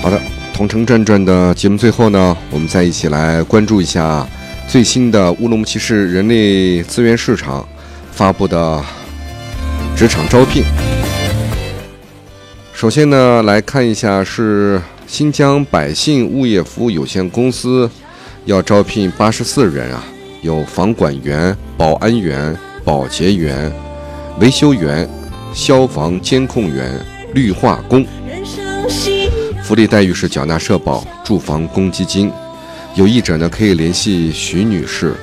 好的，同城转转的节目最后呢，我们再一起来关注一下最新的乌鲁木齐市人力资源市场发布的职场招聘。首先呢，来看一下是新疆百姓物业服务有限公司要招聘84人啊，有房管员、保安员、保洁员、维修员、消防监控员、绿化工。福利待遇是缴纳社保、住房公积金。有意者呢可以联系徐女士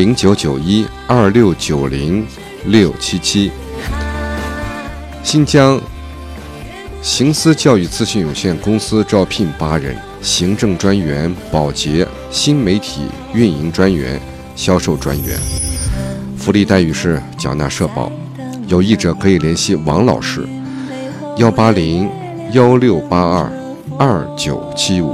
09912690677677。新疆行思教育咨询有限公司招聘8人，行政专员、保洁、新媒体运营专员、销售专员。福利待遇是缴纳社保。有意者可以联系王老师18016822975。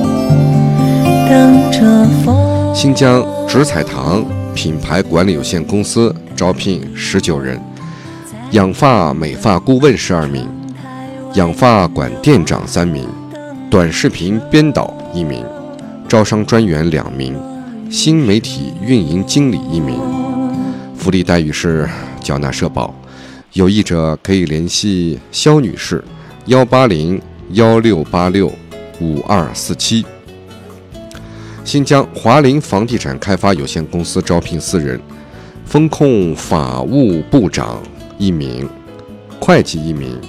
新疆植彩堂品牌管理有限公司招聘19人，养发美发顾问12名，养发馆店长3名，短视频编导1名，招商专员2名，新媒体运营经理1名。福利待遇是缴纳社保。有意者可以联系肖女士18016865247。新疆华林房地产开发有限公司招聘4人，风控法务部长1名，会计1名，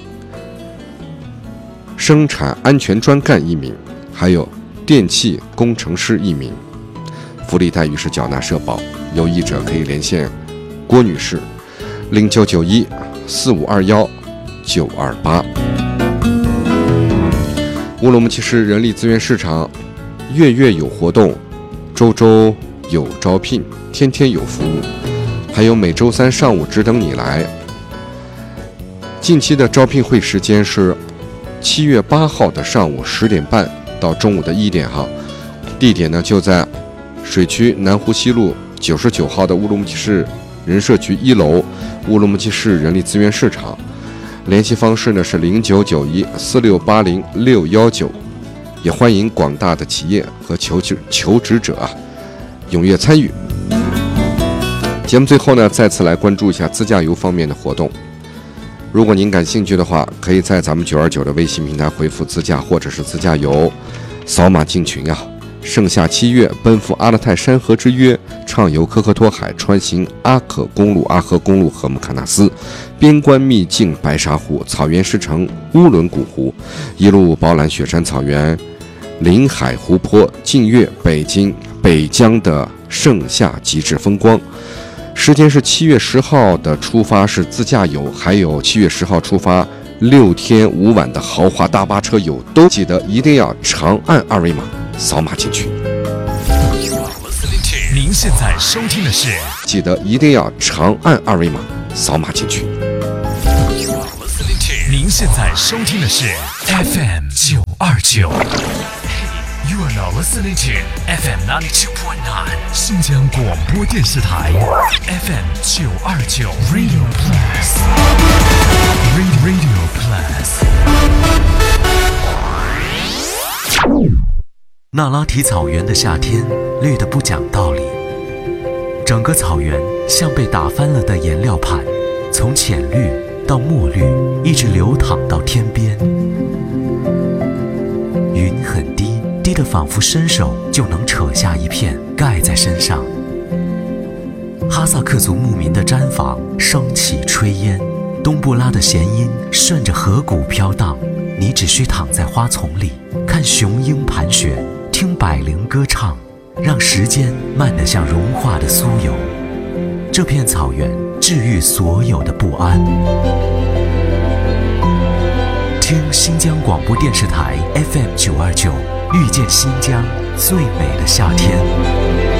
生产安全专干1名，还有电气工程师1名。福利待遇是缴纳社保。有意者可以连线郭女士09914521-928。乌鲁木齐市人力资源市场月月有活动，周周有招聘，天天有服务，还有每周3上午只等你来。近期的招聘会时间是7月8号的上午10点半到中午的1点哈，地点呢就在水区南湖西路99号的乌鲁木齐市人社局1楼乌鲁木齐市人力资源市场。联系方式呢是09914680-619。也欢迎广大的企业和求职者踊跃参与。节目最后呢，再次来关注一下自驾游方面的活动。如果您感兴趣的话，可以在咱们929的微信平台回复自驾或者是自驾游，扫码进群啊。盛夏7月，奔赴阿勒泰山河之约，畅游科克托海，穿行阿可公路、阿合公路和木喀纳斯，边关秘境白沙湖，草原石城乌伦古湖，一路饱览雪山草原、临海湖泊，近阅北疆的盛夏极致风光。时间是7月10号的出发是自驾游，还有7月10号出发6天5晚的豪华大巴车游，都记得一定要长按2维码扫码进去。 您现在收听的是， 记得一定要长按2维码扫码进去。 您现在收听的是 FM 929。You are now listening to FM 92.9 新疆广播电视台 FM 929 Radio Plus Radio Plus。那拉提草原的夏天绿得不讲道理，整个草原像被打翻了的颜料盘，从浅绿到墨绿，一直流淌到天边。云很低，低得仿佛伸手就能扯下一片盖在身上。哈萨克族牧民的毡房升起炊烟，冬不拉的弦音顺着河谷飘荡，你只需躺在花丛里，看雄鹰盘旋，听百灵歌唱，让时间慢得像融化的酥油。这片草原治愈所有的不安。听新疆广播电视台 FM 929，遇见新疆最美的夏天。